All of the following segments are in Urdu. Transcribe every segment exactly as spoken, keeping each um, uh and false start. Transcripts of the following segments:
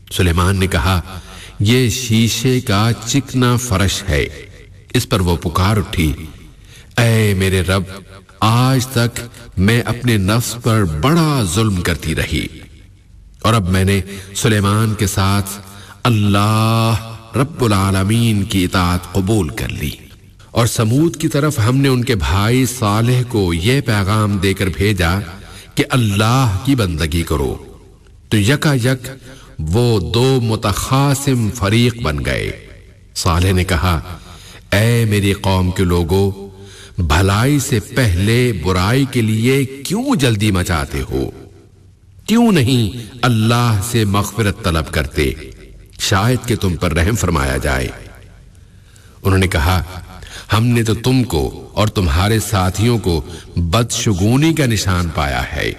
سلیمان نے کہا یہ شیشے کا چکنا فرش ہے۔ اس پر وہ پکار اٹھی، اے میرے رب، آج تک میں اپنے نفس پر بڑا ظلم کرتی رہی، اور اب میں نے سلیمان کے ساتھ اللہ رب العالمین کی اطاعت قبول کر لی۔ اور سمود کی طرف ہم نے ان کے بھائی صالح کو یہ پیغام دے کر بھیجا کہ اللہ کی بندگی کرو، تو یکا یک وہ دو متخاصم فریق بن گئے۔ صالح نے کہا، اے میری قوم کے لوگو، بھلائی سے پہلے برائی کے لیے کیوں جلدی مچاتے ہو؟ کیوں نہیں اللہ سے مغفرت طلب کرتے، شاید کہ تم پر رحم فرمایا جائے۔ انہوں نے کہا، ہم نے تو تم کو اور تمہارے ساتھیوں کو بدشگونی کا نشان پایا ہے۔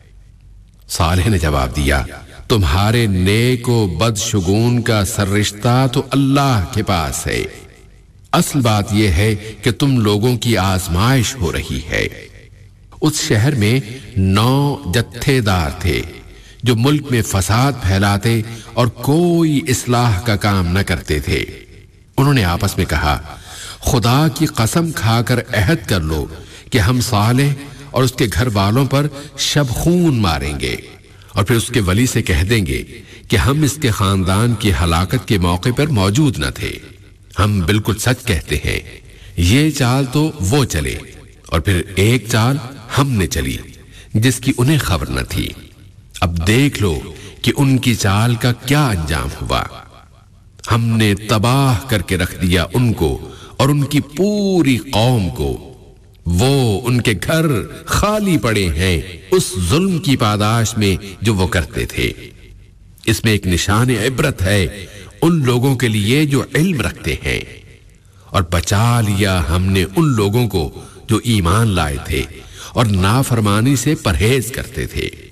صالح نے جواب دیا، تمہارے نیک و بدشگون کا سررشتہ تو اللہ کے پاس ہے، اصل بات یہ ہے کہ تم لوگوں کی آزمائش ہو رہی ہے۔ اس شہر میں نو جتھے دار تھے جو ملک میں فساد پھیلاتے اور کوئی اصلاح کا کام نہ کرتے تھے۔ انہوں نے آپس میں کہا، خدا کی قسم کھا کر عہد کر لو کہ ہم صالح اور اس کے گھر والوں پر شب خون ماریں گے، اور پھر اس کے ولی سے کہہ دیں گے کہ ہم اس کے خاندان کی ہلاکت کے موقع پر موجود نہ تھے۔ ہم بالکل سچ کہتے ہیں۔ یہ چال تو وہ چلے، اور پھر ایک چال ہم نے چلی جس کی انہیں خبر نہ تھی۔ اب دیکھ لو کہ ان کی چال کا کیا انجام ہوا۔ ہم نے تباہ کر کے رکھ دیا ان کو اور ان کی پوری قوم کو، وہ ان کے گھر خالی پڑے ہیں اس ظلم کی پاداش میں جو وہ کرتے تھے۔ اس میں ایک نشان عبرت ہے ان لوگوں کے لیے جو علم رکھتے ہیں، اور بچا لیا ہم نے ان لوگوں کو جو ایمان لائے تھے اور نافرمانی سے پرہیز کرتے تھے۔